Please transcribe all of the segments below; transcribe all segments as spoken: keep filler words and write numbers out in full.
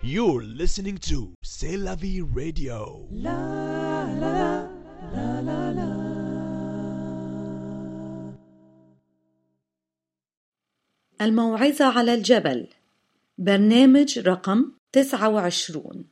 You're listening to C'est la vie radio. La la la la la la. الموعظة على الجبل، برنامج رقم تسعة وعشرون.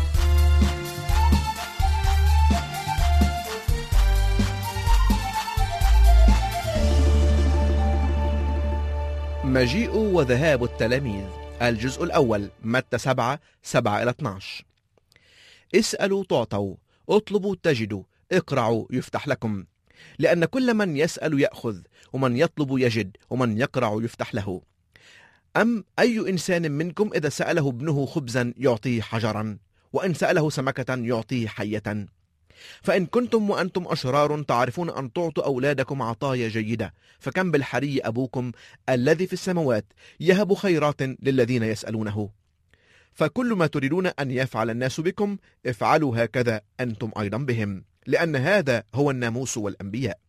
مجيء وذهاب التلاميذ، الجزء الأول، متى سبعة سبعة إلى اثناشر. اسألوا تعطوا، اطلبوا تجدوا، اقرعوا يفتح لكم، لأن كل من يسأل يأخذ، ومن يطلب يجد، ومن يقرع يفتح له. أم أي إنسان منكم إذا سأله ابنه خبزا يعطيه حجرا، وإن سأله سمكة يعطيه حية؟ فإن كنتم وأنتم أشرار تعرفون أن تعطوا أولادكم عطايا جيدة، فكم بالحري أبوكم الذي في السماوات يهب خيرات للذين يسألونه. فكل ما تريدون أن يفعل الناس بكم افعلوا هكذا أنتم أيضا بهم، لأن هذا هو الناموس والأنبياء.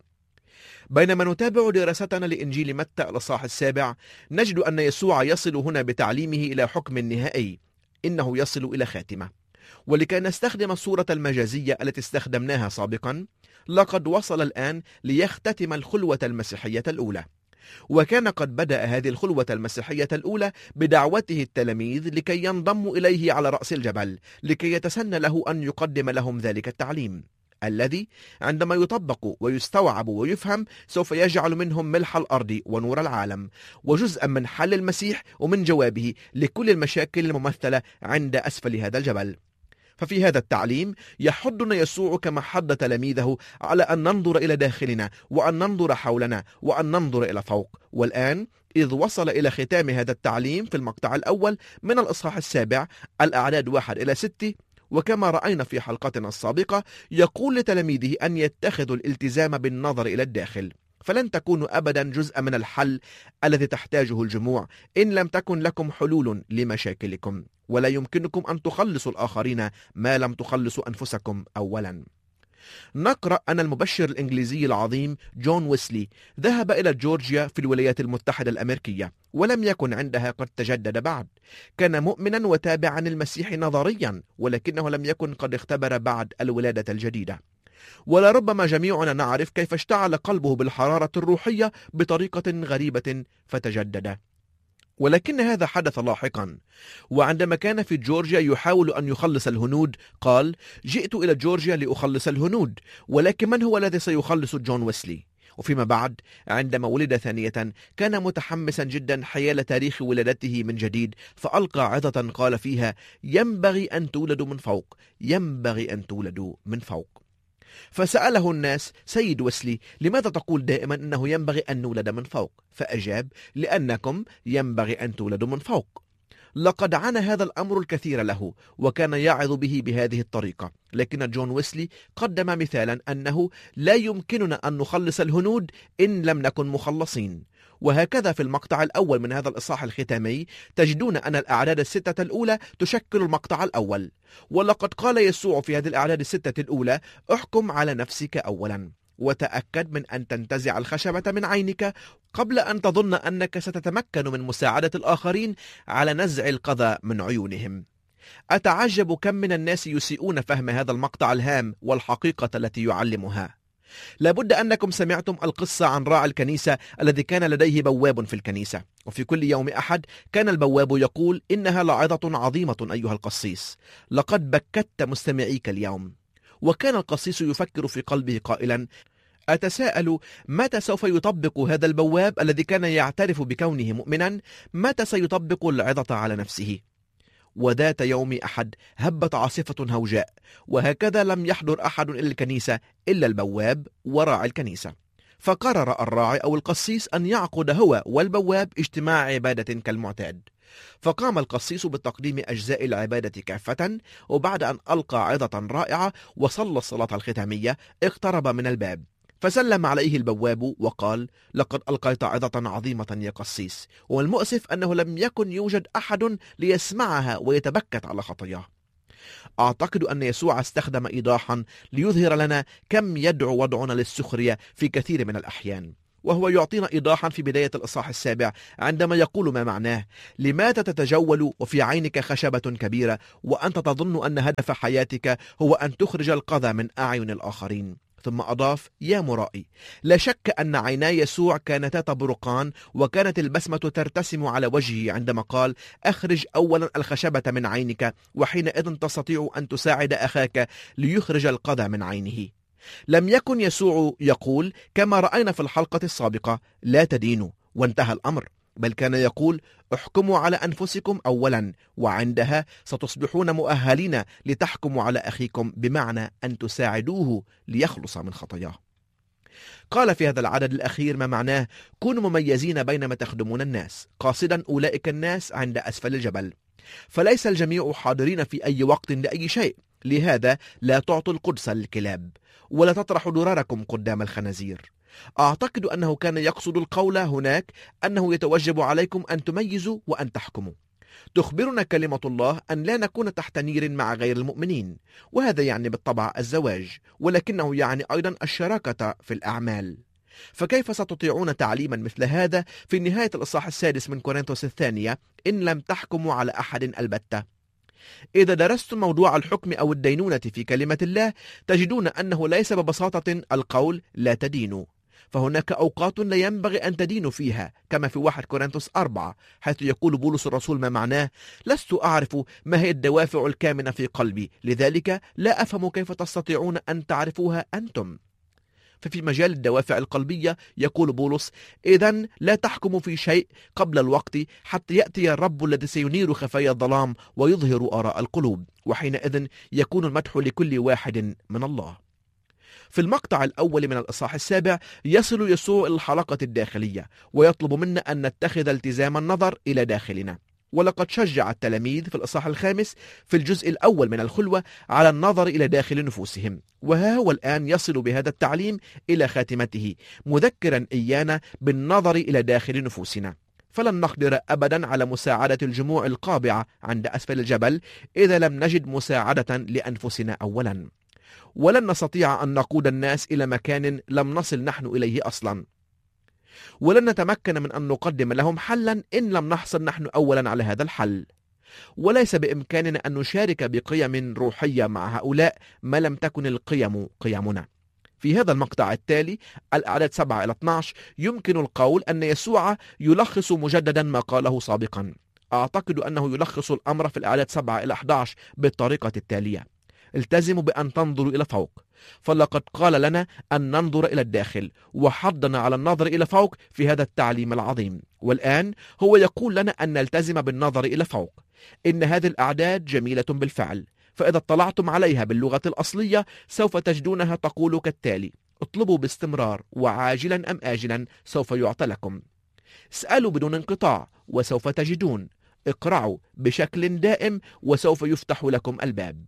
بينما نتابع دراستنا لإنجيل متى الإصحاح السابع، نجد أن يسوع يصل هنا بتعليمه إلى حكم نهائي، إنه يصل إلى خاتمة. ولكي نستخدم الصورة المجازية التي استخدمناها سابقا، لقد وصل الآن ليختتم الخلوة المسيحية الأولى. وكان قد بدأ هذه الخلوة المسيحية الأولى بدعوته التلاميذ لكي ينضموا إليه على رأس الجبل، لكي يتسنى له أن يقدم لهم ذلك التعليم الذي عندما يطبق ويستوعب ويفهم سوف يجعل منهم ملح الأرض ونور العالم، وجزءا من حل المسيح ومن جوابه لكل المشاكل الممثلة عند أسفل هذا الجبل. ففي هذا التعليم يحضنا يسوع كما حض تلاميذه على أن ننظر إلى داخلنا، وأن ننظر حولنا، وأن ننظر إلى فوق. والآن إذ وصل إلى ختام هذا التعليم في المقطع الأول من الإصحاح السابع، الأعداد واحد إلى ستة، وكما رأينا في حلقتنا السابقة يقول لتلاميذه أن يتخذوا الالتزام بالنظر إلى الداخل، فلن تكونوا أبدا جزء من الحل الذي تحتاجه الجموع إن لم تكن لكم حلول لمشاكلكم، ولا يمكنكم أن تخلصوا الآخرين ما لم تخلصوا أنفسكم أولا. نقرأ أن المبشر الإنجليزي العظيم جون ويسلي ذهب إلى جورجيا في الولايات المتحدة الأمريكية، ولم يكن عندها قد تجدد بعد. كان مؤمنا وتابعا المسيح نظريا، ولكنه لم يكن قد اختبر بعد الولادة الجديدة. ولربما جميعنا نعرف كيف اشتعل قلبه بالحرارة الروحية بطريقة غريبة فتجدد. ولكن هذا حدث لاحقا، وعندما كان في جورجيا يحاول أن يخلص الهنود قال: جئت إلى جورجيا لأخلص الهنود، ولكن من هو الذي سيخلص جون ويسلي؟ وفيما بعد عندما ولد ثانية كان متحمسا جدا حيال تاريخ ولادته من جديد، فألقى عظة قال فيها: ينبغي أن تولدوا من فوق، ينبغي أن تولدوا من فوق. فسأله الناس: سيد ويسلي، لماذا تقول دائما أنه ينبغي أن نولد من فوق؟ فأجاب: لأنكم ينبغي أن تولدوا من فوق. لقد عانى هذا الأمر الكثير له، وكان يعظ به بهذه الطريقة، لكن جون ويسلي قدم مثالا أنه لا يمكننا أن نخلص الهنود إن لم نكن مخلصين. وهكذا في المقطع الأول من هذا الإصحاح الختامي تجدون أن الأعداد الستة الأولى تشكل المقطع الأول. ولقد قال يسوع في هذه الأعداد الستة الأولى: احكم على نفسك أولا، وتأكد من أن تنتزع الخشبة من عينك قبل أن تظن أنك ستتمكن من مساعدة الآخرين على نزع القذى من عيونهم. أتعجب كم من الناس يسيئون فهم هذا المقطع الهام والحقيقة التي يعلمها. لابد أنكم سمعتم القصة عن راعي الكنيسة الذي كان لديه بواب في الكنيسة، وفي كل يوم أحد كان البواب يقول: إنها لعظة عظيمة أيها القسيس، لقد بكت مستمعيك اليوم. وكان القسيس يفكر في قلبه قائلا: أتساءل متى سوف يطبق هذا البواب الذي كان يعترف بكونه مؤمنا، متى سيطبق العظة على نفسه؟ وذات يوم أحد هبت عاصفة هوجاء، وهكذا لم يحضر أحد إلى الكنيسة إلا البواب وراعي الكنيسة. فقرر الراعي أو القسيس أن يعقد هو والبواب اجتماع عبادة كالمعتاد. فقام القسيس بتقديم أجزاء العبادة كافة، وبعد أن ألقى عظة رائعة وصلى الصلاة الختامية اقترب من الباب، فسلم عليه البواب وقال: لقد ألقيت عظة عظيمة يا قسيس، والمؤسف أنه لم يكن يوجد أحد ليسمعها ويتبكت على خطاياه. أعتقد أن يسوع استخدم إيضاحا ليظهر لنا كم يدعو وضعنا للسخرية في كثير من الأحيان، وهو يعطينا إيضاحا في بداية الإصحاح السابع عندما يقول ما معناه: لماذا تتجول وفي عينك خشبة كبيرة وأنت تظن أن هدف حياتك هو أن تخرج القذى من أعين الآخرين؟ ثم أضاف: يا مرائي، لا شك أن عيناي يسوع كانتا تبرقان، وكانت البسمة ترتسم على وجهه عندما قال: أخرج أولا الخشبة من عينك، وحينئذ تستطيع أن تساعد أخاك ليخرج القذى من عينه. لم يكن يسوع يقول كما رأينا في الحلقة السابقة: لا تدينوا وانتهى الأمر، بل كان يقول: احكموا على أنفسكم أولا، وعندها ستصبحون مؤهلين لتحكموا على أخيكم، بمعنى أن تساعدوه ليخلص من خطاياه. قال في هذا العدد الأخير ما معناه: كونوا مميزين بينما تخدمون الناس، قاصدا أولئك الناس عند أسفل الجبل. فليس الجميع حاضرين في أي وقت لأي شيء، لهذا لا تعطوا القدس للكلاب، ولا تطرحوا دراركم قدام الخنازير. أعتقد أنه كان يقصد القول هناك أنه يتوجب عليكم أن تميزوا وأن تحكموا. تخبرنا كلمة الله أن لا نكون تحت نير مع غير المؤمنين، وهذا يعني بالطبع الزواج، ولكنه يعني أيضا الشراكة في الأعمال. فكيف ستطيعون تعليما مثل هذا في نهاية الإصحاح السادس من كورنثوس الثانية إن لم تحكموا على أحد البتة؟ إذا درستم موضوع الحكم أو الدينونة في كلمة الله تجدون أنه ليس ببساطة القول لا تدينوا، فهناك أوقات لا ينبغي أن تدينوا فيها، كما في واحد كورنثوس أربعة حيث يقول بولس الرسول ما معناه: لست أعرف ما هي الدوافع الكامنة في قلبي، لذلك لا أفهم كيف تستطيعون أن تعرفوها أنتم. ففي مجال الدوافع القلبية يقول بولس: إذن لا تحكموا في شيء قبل الوقت حتى يأتي الرب الذي سينير خفايا الظلام ويظهر آراء القلوب، وحينئذ يكون المدح لكل واحد من الله. في المقطع الأول من الإصحاح السابع يصل يسوع إلى الحلقة الداخلية ويطلب منا أن نتخذ التزام النظر إلى داخلنا. ولقد شجع التلاميذ في الإصحاح الخامس في الجزء الأول من الخلوة على النظر إلى داخل نفوسهم، وها هو الآن يصل بهذا التعليم إلى خاتمته مذكرا إيانا بالنظر إلى داخل نفوسنا. فلن نقدر أبدا على مساعدة الجموع القابعة عند أسفل الجبل إذا لم نجد مساعدة لأنفسنا أولا، ولن نستطيع أن نقود الناس إلى مكان لم نصل نحن إليه أصلا، ولن نتمكن من أن نقدم لهم حلا إن لم نحصل نحن أولا على هذا الحل. وليس بإمكاننا أن نشارك بقيم روحية مع هؤلاء ما لم تكن القيم قيمنا. في هذا المقطع التالي الأعداد سبعة إلى اثني عشر يمكن القول أن يسوع يلخص مجددا ما قاله سابقا. أعتقد أنه يلخص الأمر في الأعداد سبعة إلى أحد عشر بالطريقة التالية: التزموا بأن تنظروا إلى فوق، فلقد قال لنا أن ننظر إلى الداخل، وحضنا على النظر إلى فوق في هذا التعليم العظيم. والآن هو يقول لنا أن نلتزم بالنظر إلى فوق. إن هذه الأعداد جميلة بالفعل، فإذا اطلعتم عليها باللغة الأصلية سوف تجدونها تقول كالتالي: اطلبوا باستمرار، وعاجلا أم آجلا سوف يعطى لكم. اسألوا بدون انقطاع وسوف تجدون. اقرعوا بشكل دائم وسوف يفتح لكم الباب.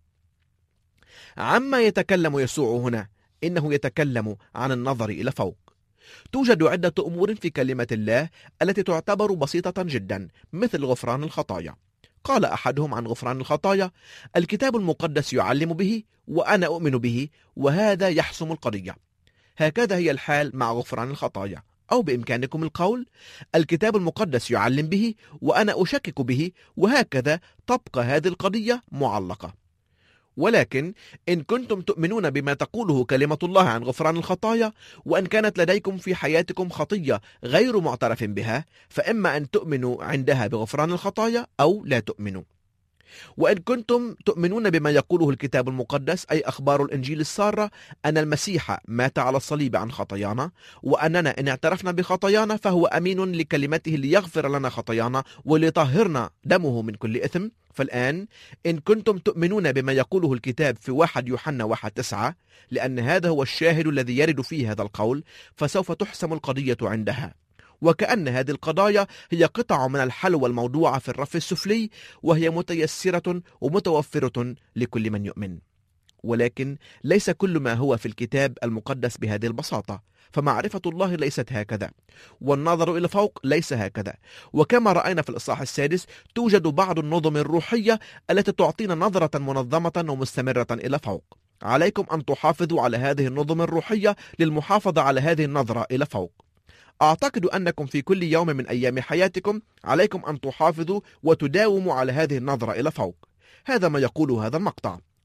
عما يتكلم يسوع هنا؟ إنه يتكلم عن النظر إلى فوق. توجد عدة أمور في كلمة الله التي تعتبر بسيطة جدا، مثل غفران الخطايا. قال أحدهم عن غفران الخطايا: الكتاب المقدس يعلم به وأنا أؤمن به، وهذا يحسم القضية. هكذا هي الحال مع غفران الخطايا، أو بإمكانكم القول: الكتاب المقدس يعلم به وأنا أشكك به، وهكذا تبقى هذه القضية معلقة. ولكن إن كنتم تؤمنون بما تقوله كلمة الله عن غفران الخطايا، وأن كانت لديكم في حياتكم خطية غير معترف بها، فإما أن تؤمنوا عندها بغفران الخطايا أو لا تؤمنوا. وإن كنتم تؤمنون بما يقوله الكتاب المقدس، أي أخبار الإنجيل السارة، أن المسيح مات على الصليب عن خطايانا، وأننا إن اعترفنا بخطايانا فهو أمين لكلمته ليغفر لنا خطايانا وليطهرنا دمه من كل إثم. فالآن إن كنتم تؤمنون بما يقوله الكتاب في واحد يوحنا واحد تسعة، لأن هذا هو الشاهد الذي يرد فيه هذا القول، فسوف تحسم القضية عندها. وكأن هذه القضايا هي قطع من الحلوى الموضوعة في الرف السفلي، وهي متيسرة ومتوفرة لكل من يؤمن. ولكن ليس كل ما هو في الكتاب المقدس بهذه البساطة، فمعرفة الله ليست هكذا، والنظر إلى فوق ليس هكذا. وكما رأينا في الإصحاح السادس توجد بعض النظم الروحية التي تعطينا نظرة منظمة ومستمرة إلى فوق. عليكم أن تحافظوا على هذه النظم الروحية للمحافظة على هذه النظرة إلى فوق. أعتقد أنكم في كل يوم من أيام حياتكم عليكم أن تحافظوا وتداوموا على هذه النظرة إلى فوق. هذا ما يقوله هذا المقطع.